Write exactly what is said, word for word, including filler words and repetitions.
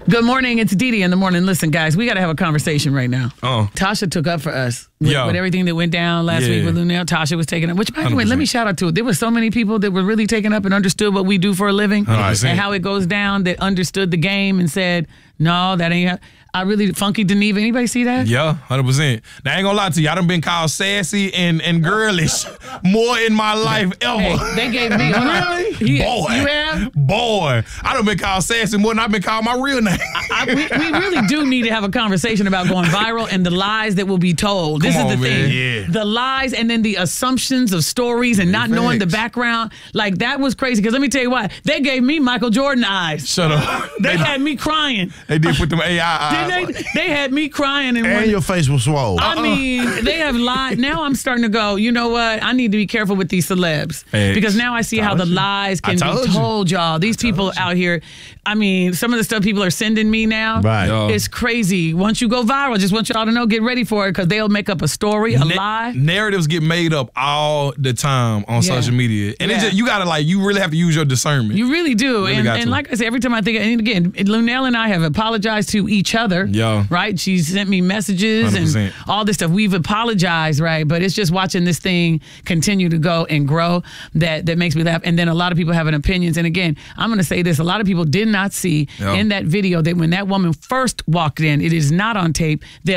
Good morning. It's Dee Dee in the morning. Listen, guys, we got to have a conversation right now. Oh. Tasha took up for us with, with everything that went down last yeah. week with Luenell. Tasha was taking up, which, by the way, let me shout out to it. There were so many people that were really taking up and understood what we do for a living one hundred percent. and how it goes down, that understood the game and said, no, that ain't. I really, Funky Deneva. Anybody see that? Yeah, one hundred percent. Now, I ain't gonna lie to you. I done been called sassy and, and girlish more in my life ever. Hey, they gave me. Really? He, Boy. You have? Boy. I done been called sassy more than I've been called my real name. I, we, we really do need to have a conversation about going viral and the lies that will be told. This Come is on, the man. thing. Yeah. The lies and then the assumptions of stories and not Facts. knowing the background. Like, that was crazy. Because let me tell you why. They gave me Michael Jordan eyes. Shut up. They had me crying. They did put them A I eyes. Didn't they? They had me crying. And, And when, your face was swole. I mean, they have lied. Now I'm starting to go, you know what? I need to be careful with these celebs. Hey, because now I see how the lies can told be you. told, y'all. These people out here, I mean, some of the stuff people are sending me now. Right. Yo. It's crazy. Once you go viral, just want y'all to know, get ready for it because they'll make up a story, a Na- lie. Narratives get made up all the time on Yeah. social media. And Yeah. it's just, you gotta like, you really have to use your discernment. You really do. Really and got and to. like I said, every time I think, and again, Luenell and I have apologized to each other. Yeah. Right? She sent me messages one hundred percent. and all this stuff. We've apologized, right? But it's just watching this thing continue to go and grow that, that makes me laugh. And then a lot of people having opinions. And again, I'm going to say this. A lot of people did not see Yeah. in that video that when that woman first walked in, it is not on tape, that